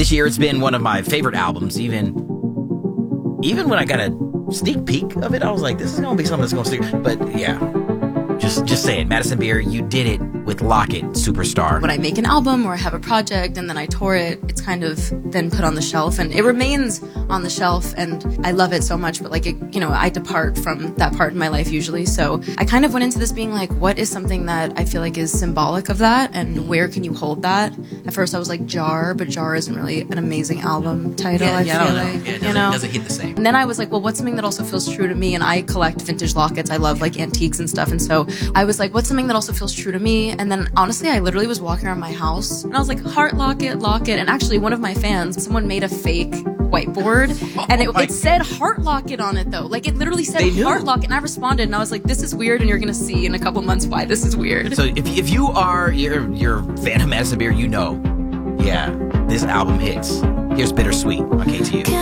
This year, it's been one of my favorite albums. Even when I got a sneak peek of it, I was like, this is going to be something that's going to stick. But yeah, just saying, Madison Beer, you did it with Lock-It Superstar. When I make an album or I have a project and then I tour it, it's kind of then put on the shelf, and it remains on the shelf, and I love it so much, but like, I depart from that part in my life usually. So I kind of went into this being like, what is something that I feel like is symbolic of that, and where can you hold that? At first I was like Jar, but Jar isn't really an amazing album title. I feel like, it doesn't hit the same. And then I was like, well, what's something that also feels true to me? And I collect vintage lockets. I love like antiques and stuff. And so I was like, what's something that also feels true to me? And then honestly, I literally was walking around my house and I was like, heart locket, locket. And actually one of my fans, someone made a fake whiteboard and it said heart locket on it though. Like it literally said heart locket. And I responded and I was like, this is weird. And you're going to see in a couple months why this is weird. So if you are, you're a fan of Madison Beer, you know, yeah, this album hits. Here's Bittersweet on KTU.